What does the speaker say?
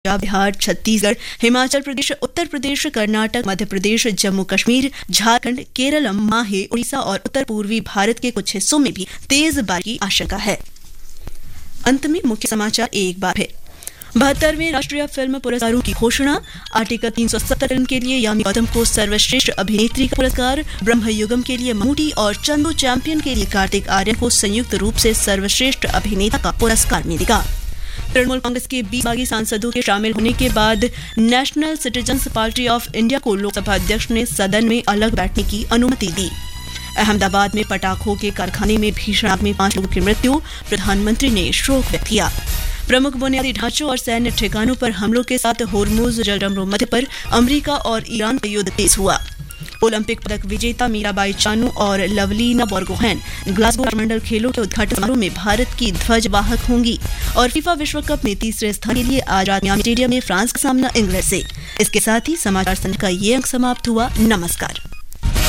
बिहार, छत्तीसगढ़, हिमाचल प्रदेश, उत्तर प्रदेश, कर्नाटक, मध्य प्रदेश, जम्मू कश्मीर, झारखंड, केरल, माहे, उड़ीसा और उत्तर पूर्वी भारत के कुछ हिस्सों में भी तेज बारिश की आशंका है। अंत में मुख्य समाचार एक बार फिर। 72वें राष्ट्रीय फिल्म पुरस्कारों की घोषणा। आर्टिकल 370 फिल्म के लिए यामी गौतम को सर्वश्रेष्ठ अभिनेत्री का पुरस्कार, ब्रह्मयुगम के लिए ममूटी और चंदू चैंपियन के लिए कार्तिक आर्यन को संयुक्त रूप से सर्वश्रेष्ठ अभिनेता का पुरस्कार मिलेगा। तृणमूल कांग्रेस के 20 बागी सांसदों के शामिल होने के बाद national citizens party of India को लोकसभा अध्यक्ष ने सदन में अलग बैठने की अनुमति दी। अहमदाबाद में पटाखों के कारखाने में भीषण आग में 5 लोगों की मृत्यु, प्रधानमंत्री ने शोक व्यक्त किया। प्रमुख बुनियादी ढांचों और सैन्य ठिकानों पर हमलों के साथ होर्मुज जलडमरू मध्य पर अमेरिका और ईरान का युद्ध तेज हुआ। ओलंपिक पदक विजेता मीराबाई चानू और लवलीना बोरगोहेन ग्लासगो राष्ट्रमंडल खेलों के उद्घाटन समारोह में भारत की ध्वजवाहक होंगी। और फीफा विश्व कप में तीसरे स्थान के लिए आज रात मियामी स्टेडियम में फ्रांस का सामना इंग्लैंड से। इसके साथ ही समाचार संध्या का ये अंक समाप्त हुआ। नमस्कार।